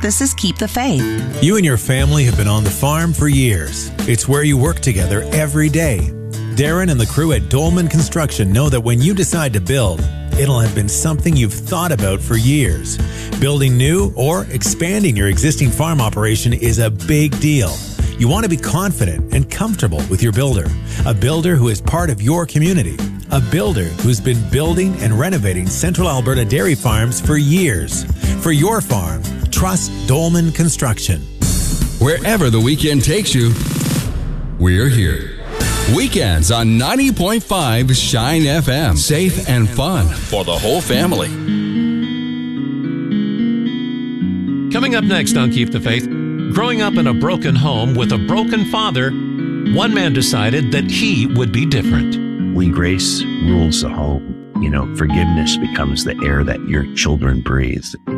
This is Keep the Faith. You and your family have been on the farm for years. It's where you work together every day. Darren and the crew at Dolman Construction know that when you decide to build, it'll have been something you've thought about for years. Building new or expanding your existing farm operation is a big deal. You want to be confident and comfortable with your builder. A builder who is part of your community. A builder who's been building and renovating Central Alberta dairy farms for years. For your farm, trust Dolman Construction. Wherever the weekend takes you, we're here. Weekends on 90.5 Shine FM. Safe and fun for the whole family. Coming up next on Keep the Faith, growing up in a broken home with a broken father, one man decided that he would be different. When grace rules the home, forgiveness becomes the air that your children breathe.